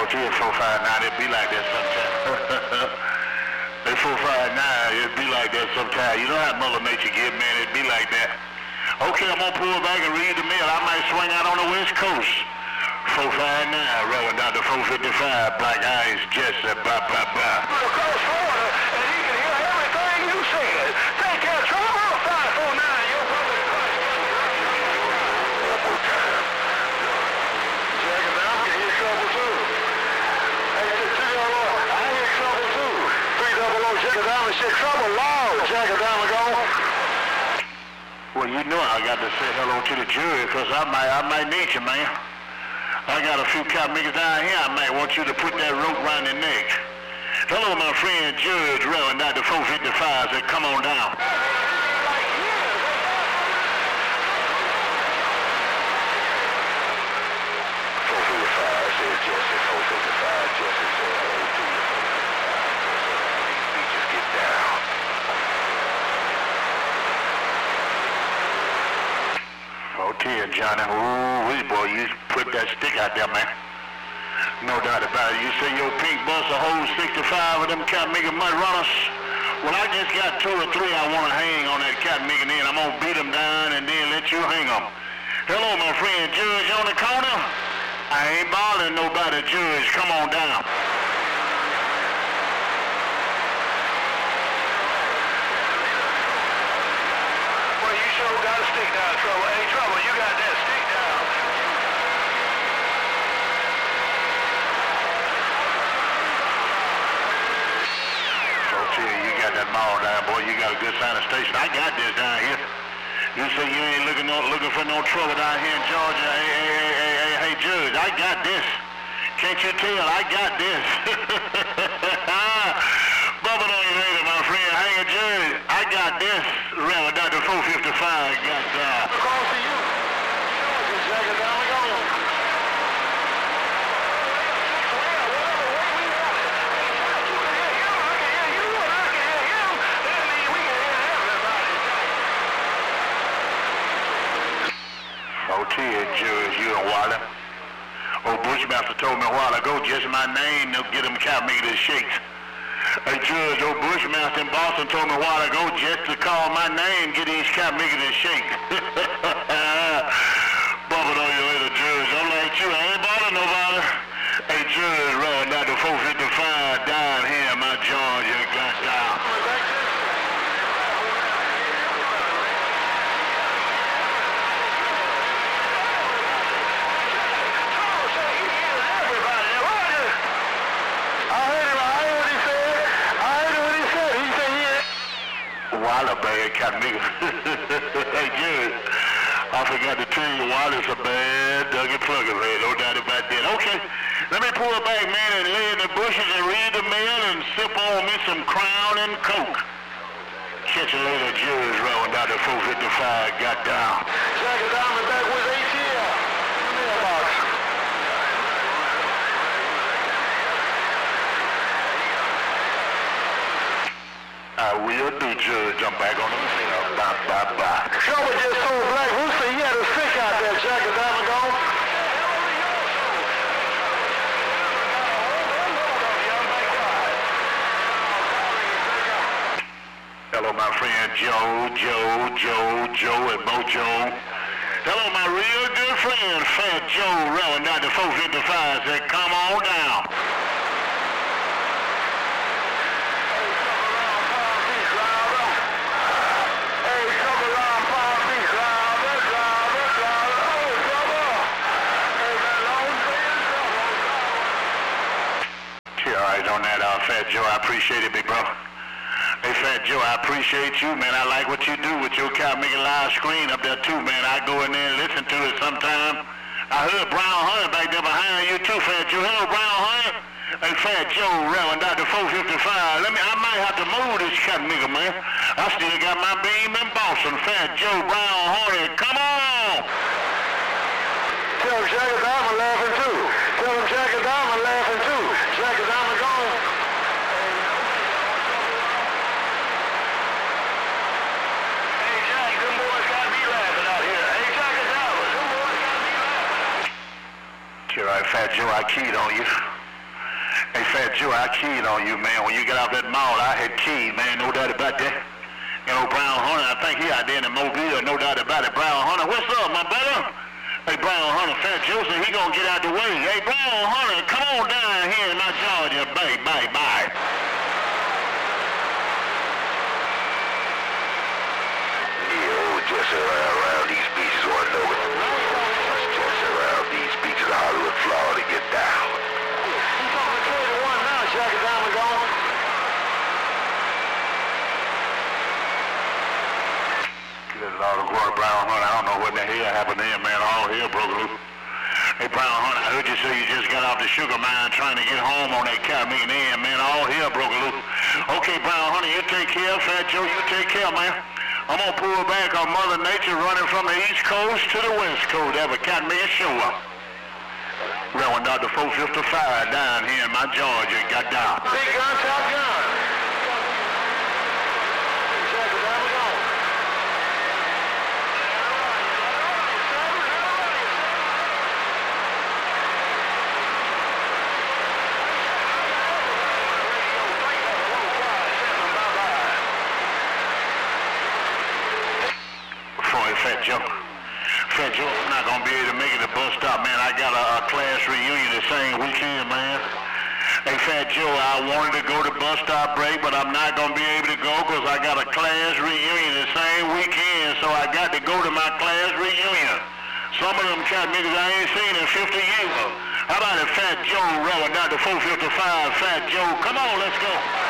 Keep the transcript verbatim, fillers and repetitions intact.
Talk to you at four five nine, it be like that sometimes. At four five nine, it be like that sometimes. You know how Mother Nature get, man, it be like that. Okay, I'm gonna pull back and read the mail. I might swing out on the West Coast. four five nine, rolling down to four fifty-five, Black Eyes, Jesse, blah, blah, blah. Across Florida, and he can hear everything you said. Take care, trouble, five four nine, your brother Christ. One more time. Jack and I can hear trouble too. Hey, two double O, I hear trouble too. Three double O, Jack and Diamond, shit, trouble, loud. Jack and Diamond, go. Well, you know I got to say hello to the jury, because I might, I might need you, man. I got a few cop niggas down here. I might want you to put that rope around their neck. Hello, my friend Judge Reverend Doctor four fifty-five said, come on down. four fifty-five said Jesse, four fifty-five, Jesse said hello to you. Just get down. Oh, dear, Johnny. Ooh, wee, boy, you put that stick out there, man. No doubt about it. You say your pink bus a whole sixty-five of them cat making mud runners? Well, I just got two or three I want to hang on that cat making in. I'm going to beat them down and then let you hang them. Hello, my friend Judge on the corner. I ain't bothering nobody, Judge. Come on down. Well, you sure got a stick down, Trouble. Hey, Trouble, you got that stick down. You got that mall down, boy. You got a good sign of station. I got this down here. You say you ain't looking no, looking for no trouble down here in Georgia. Hey, hey, hey, hey, hey, hey, Judge, I got this. Can't you tell? I got this. Bubble on you later, my friend. Hey, Judge, I got this. Reverend Doctor four fifty-five got that. Across to you. Georgia, Jack and down we go. Here, Judge, you and Wally. Old Bushmaster told me a while ago, just my name, they'll get them cow makers shakes. Hey, Judge, old Bushmaster in Boston told me a while ago, just to call my name, get these cow makers shakes. Bumping on you later, Judge. I'm like you, I ain't bothering nobody. Hey, Judge, rolling down to four fifty-five down here, my Georgia got down. Walla bad cat nigga. Hey, good. I forgot to tell you, Walla's a bad Dougie Plugger, man. No doubt about that. Okay, let me pull back, man, and lay in the bushes and read the mail and sip on me some Crown and Coke. Catch you later, Judge, rolling down to four fifty-five, got down. Jack and Diamond back with A T L. Mailbox. I will do, Judge. I'm back on the mail. Bye, bye, bye. Trouble just told Black Rooster he had a stick out there, Jack and Diamond gone. Hello, my friend Joe, Joe, Joe, Joe, and Mojo. Hello, my real good friend, Fat Joe, rolling down to four fifty-five, said, come on down. On that, uh, Fat Joe, I appreciate it, big bro. Hey, Fat Joe, I appreciate you, man. I like what you do with your cow making live screen up there, too, man. I go in there and listen to it sometime. I heard Brown Hunter back there behind you, too, Fat Joe. Hello, Brown Hunter. Hey, Fat Joe, Reverend Doctor four fifty-five. Let me, I might have to move this cat nigga, man. I still got my beam in Boston. Fat Joe, Brown Hunter, come on. Tell him Jack and Diamond laughing, too. Tell him Jack and Diamond laughing, too. Jack and Diamond gone. Hey, Jack, them boys got me laughing out here. Hey, Jack and Diamond, them boys got me laughing. All right, Fat Joe, I keyed on you. Hey, Fat Joe, I keyed on you, man. When you got off that mall, I had keyed, man. No doubt about that. You know, Brown Hunter, I think he out there in the Mobile. No doubt about it. Brown Hunter, what's up, my brother? Hey, Brown Hunter, Fat Joe said he gonna get out the way. Hey, Brown Hunter, come on down here in my Georgia. Bye, bye, bye. Yeah, just around, around these beaches, one know it. Just around these beaches of Hollywood, Florida, get down. He's on the twenty-one now, Jack, is down the gone. Good Lord of glory, Brown Hunter. I don't know what the hell happened there, man. All hell broke loose. Hey, Brown Hunter, I heard you say you just got off the sugar mine trying to get home on that cow making end, man. All hell broke loose. Okay, Brown Hunter, you take care. Fat Joe, you take care, man. I'm going to pull back on Mother Nature running from the East Coast to the West Coast. Have a cat man show up. Reverend Doctor four fifty-five down here in my Georgia. Got down. Big gun, top gun. Jack, is down the gone. Fat Joe. Fat Joe, I'm not going to be able to make it to bus stop, man. I got a, a class reunion the same weekend, man. Hey, Fat Joe, I wanted to go to bus stop break, but I'm not going to be able to go because I got a class reunion the same weekend, so I got to go to my class reunion. Some of them cat niggas I ain't seen in fifty years. How about it, Fat Joe, Reverend Doctor four fifty-five, Fat Joe? Come on, let's go.